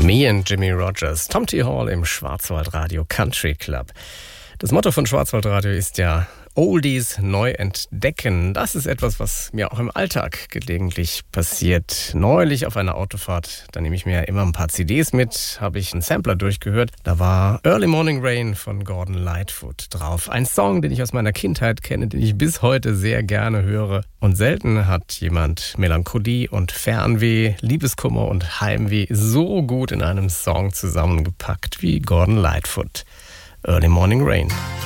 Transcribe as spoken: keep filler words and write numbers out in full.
Me and Jimmy Rogers, Tom T. Hall im Schwarzwaldradio Country Club. Das Motto von Schwarzwaldradio ist ja Oldies neu entdecken. Das ist etwas, was mir auch im Alltag gelegentlich passiert. Neulich auf einer Autofahrt, da nehme ich mir immer ein paar C Ds mit, habe ich einen Sampler durchgehört. Da war Early Morning Rain von Gordon Lightfoot drauf. Ein Song, den ich aus meiner Kindheit kenne, den ich bis heute sehr gerne höre. Und selten hat jemand Melancholie und Fernweh, Liebeskummer und Heimweh so gut in einem Song zusammengepackt wie Gordon Lightfoot. Early Morning Rain.